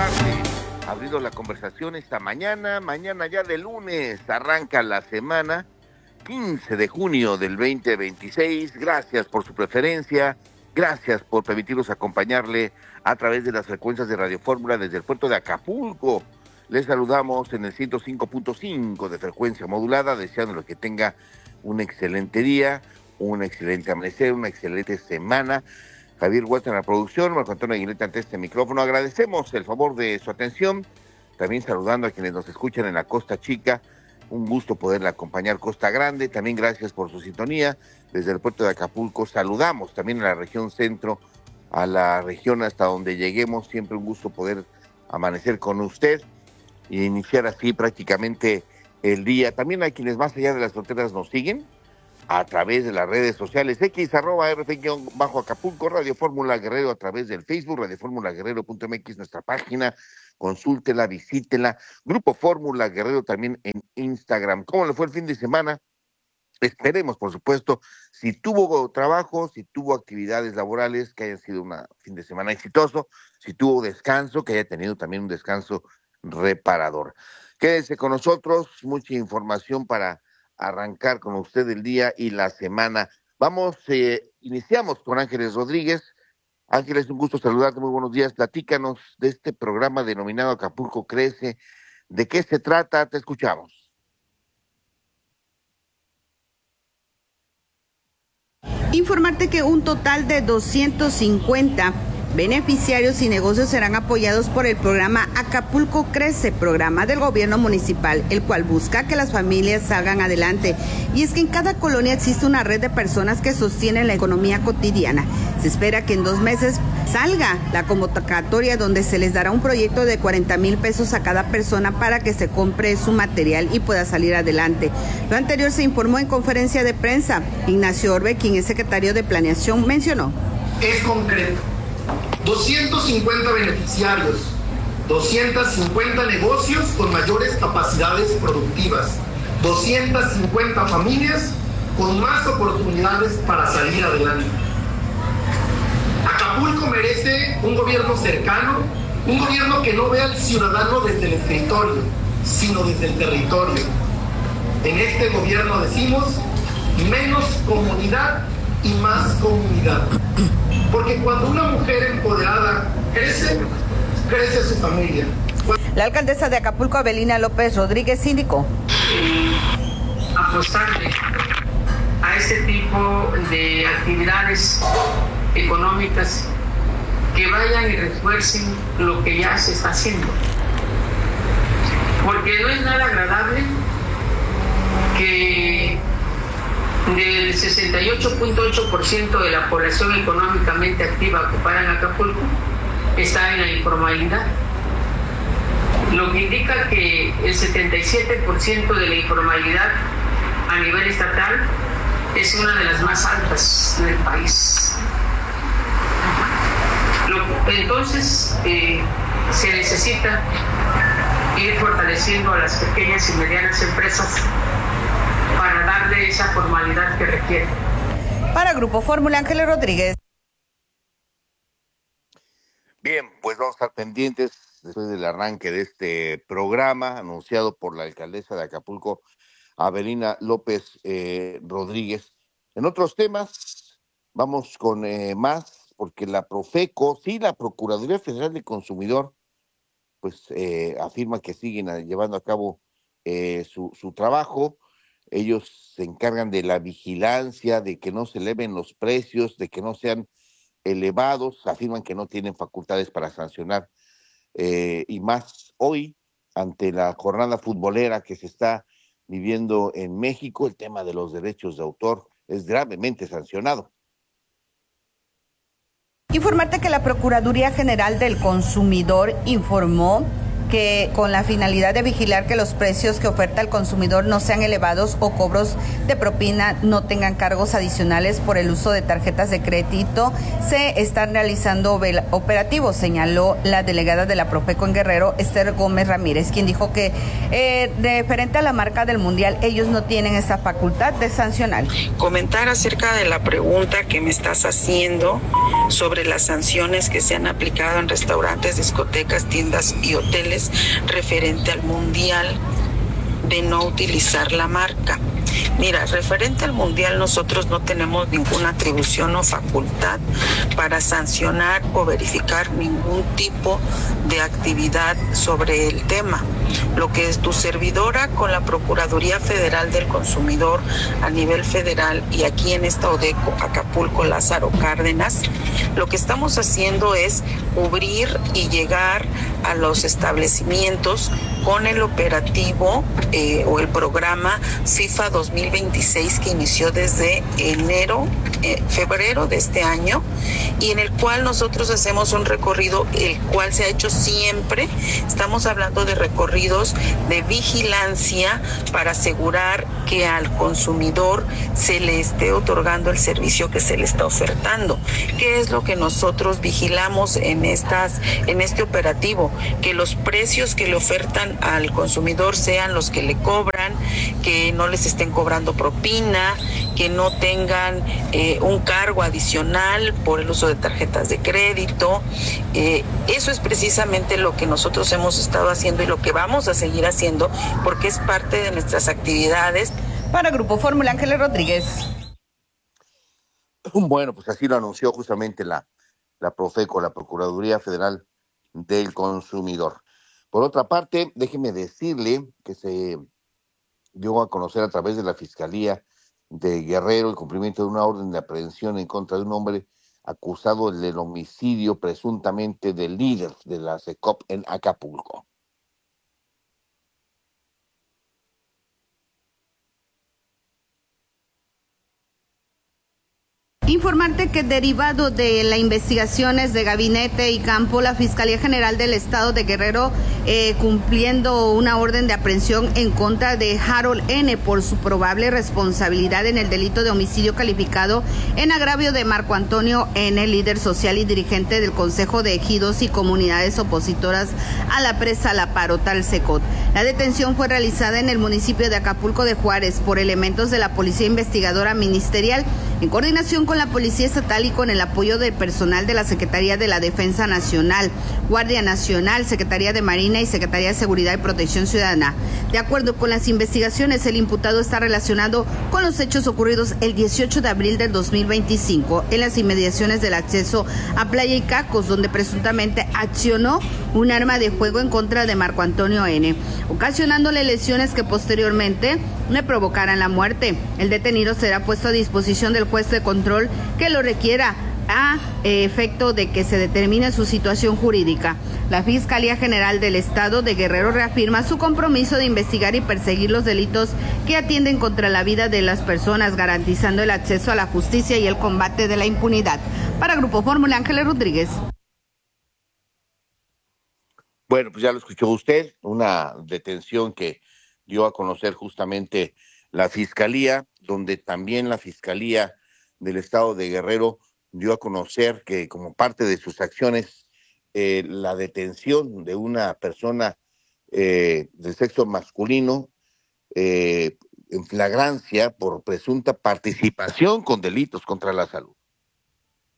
saludarle, abriendo la conversación esta mañana ya de lunes, arranca la semana, 15 de junio del 2026, gracias por su preferencia, gracias por permitirnos acompañarle a través de las frecuencias de Radio Fórmula desde el puerto de Acapulco. Les saludamos en el 105.5 de frecuencia modulada, deseándole que tenga un excelente día, un excelente amanecer, una excelente semana. Javier Huerta en la producción, Marco Antonio Aguilera ante este micrófono. Agradecemos el favor de su atención, también saludando a quienes nos escuchan en la Costa Chica. Un gusto poderle acompañar Costa Grande, también gracias por su sintonía. Desde el puerto de Acapulco saludamos también a la región centro, a la región hasta donde lleguemos. Siempre un gusto poder amanecer con usted e iniciar así prácticamente el día. También hay quienes más allá de las fronteras nos siguen a través de las redes sociales, @RF_Acapulco, Radio Fórmula Guerrero a través del Facebook, radioformulaguerrero.mx, nuestra página, consúltela, visítela, Grupo Fórmula Guerrero también en Instagram. ¿Cómo le fue el fin de semana? Esperemos, por supuesto, si tuvo trabajo, si tuvo actividades laborales, que haya sido un fin de semana exitoso, si tuvo descanso, que haya tenido también un descanso reparador. Quédese con nosotros, mucha información para arrancar con usted el día y la semana. Iniciamos con Ángeles Rodríguez. Ángeles, un gusto saludarte, muy buenos días. Platícanos de este programa denominado Acapulco Crece. ¿De qué se trata? Te escuchamos. Informarte que un total de 250 beneficiarios y negocios serán apoyados por el programa Acapulco Crece, programa del gobierno municipal, el cual busca que las familias salgan adelante. Y es que en cada colonia existe una red de personas que sostienen la economía cotidiana. Se espera que en 2 meses salga la convocatoria donde se les dará un proyecto de 40,000 pesos a cada persona para que se compre su material y pueda salir adelante. Lo anterior se informó en conferencia de prensa. Ignacio Orbe, quien es secretario de Planeación, mencionó. Es concreto. 250 beneficiarios, 250 negocios con mayores capacidades productivas, 250 familias con más oportunidades para salir adelante. Acapulco merece un gobierno cercano, un gobierno que no vea al ciudadano desde el escritorio, sino desde el territorio. En este gobierno decimos menos comunidad y más comunidad. Porque cuando una mujer empoderada crece, crece su familia. La alcaldesa de Acapulco, Avelina López Rodríguez, indicó. Apostarle a este tipo de actividades económicas que vayan y refuercen lo que ya se está haciendo. Porque no es nada agradable que del 68.8% de la población económicamente activa ocupada en Acapulco está en la informalidad, lo que indica que el 77% de la informalidad a nivel estatal es una de las más altas del país. Entonces se necesita ir fortaleciendo a las pequeñas y medianas empresas para darle esa formalidad que requiere. Para Grupo Fórmula, Ángeles Rodríguez. Bien, pues vamos a estar pendientes después del arranque de este programa anunciado por la alcaldesa de Acapulco, Avelina López Rodríguez. En otros temas, vamos con más, porque la Profeco, sí, la Procuraduría Federal del Consumidor, pues afirma que siguen llevando a cabo su trabajo. Ellos se encargan de la vigilancia, de que no se eleven los precios, de que no sean elevados. Afirman que no tienen facultades para sancionar y más hoy, ante la jornada futbolera que se está viviendo en México, el tema de los derechos de autor es gravemente sancionado. Informarte que la Procuraduría General del Consumidor informó que con la finalidad de vigilar que los precios que oferta el consumidor no sean elevados o cobros de propina no tengan cargos adicionales por el uso de tarjetas de crédito, se están realizando operativos, señaló la delegada de la Profeco en Guerrero, Esther Gómez Ramírez, quien dijo que referente a la marca del Mundial, ellos no tienen esa facultad de sancionar. Comentar acerca de la pregunta que me estás haciendo sobre las sanciones que se han aplicado en restaurantes, discotecas, tiendas y hoteles referente al Mundial de no utilizar la marca. Mira, referente al Mundial, nosotros no tenemos ninguna atribución o facultad para sancionar o verificar ningún tipo de actividad sobre el tema. Lo que es tu servidora con la Procuraduría Federal del Consumidor a nivel federal y aquí en esta ODECO, Acapulco, Lázaro Cárdenas, lo que estamos haciendo es cubrir y llegar a los establecimientos con el operativo o el programa FIFA 2026 que inició desde febrero de este año y en el cual nosotros hacemos un recorrido, el cual se ha hecho siempre. Estamos hablando de recorridos de vigilancia para asegurar que al consumidor se le esté otorgando el servicio que se le está ofertando. ¿Qué es lo que nosotros vigilamos en este operativo? Que los precios que le ofertan al consumidor sean los que le cobran, que no les estén cobrando propina, que no tengan un cargo adicional por el uso de tarjetas de crédito. Eso es precisamente lo que nosotros hemos estado haciendo y lo que vamos a seguir haciendo porque es parte de nuestras actividades. Para Grupo Fórmula, Ángeles Rodríguez. Bueno, pues así lo anunció justamente la Profeco, la Procuraduría Federal del Consumidor. Por otra parte, déjeme decirle que se dio a conocer a través de la Fiscalía de Guerrero el cumplimiento de una orden de aprehensión en contra de un hombre acusado del homicidio presuntamente del líder de la SECOP en Acapulco. Informarte que derivado de las investigaciones de Gabinete y Campo, la Fiscalía General del Estado de Guerrero cumpliendo una orden de aprehensión en contra de Harold N. por su probable responsabilidad en el delito de homicidio calificado en agravio de Marco Antonio N., líder social y dirigente del Consejo de Ejidos y Comunidades Opositoras a la Presa La Parota, Secot. La detención fue realizada en el municipio de Acapulco de Juárez por elementos de la Policía Investigadora Ministerial en coordinación con la Policía Estatal y con el apoyo del personal de la Secretaría de la Defensa Nacional, Guardia Nacional, Secretaría de Marina y Secretaría de Seguridad y Protección Ciudadana. De acuerdo con las investigaciones, el imputado está relacionado con los hechos ocurridos el 18 de abril del 2025 en las inmediaciones del acceso a Playa Icacos, donde presuntamente accionó un arma de fuego en contra de Marco Antonio N., ocasionándole lesiones que posteriormente le provocaran la muerte. El detenido será puesto a disposición del juez de control que lo requiera a efecto de que se determine su situación jurídica. La Fiscalía General del Estado de Guerrero reafirma su compromiso de investigar y perseguir los delitos que atienden contra la vida de las personas, garantizando el acceso a la justicia y el combate de la impunidad. Para Grupo Fórmula, Ángeles Rodríguez. Bueno, pues ya lo escuchó usted, una detención que dio a conocer justamente la Fiscalía, donde también la Fiscalía del Estado de Guerrero dio a conocer que como parte de sus acciones, la detención de una persona del sexo masculino en flagrancia por presunta participación con delitos contra la salud.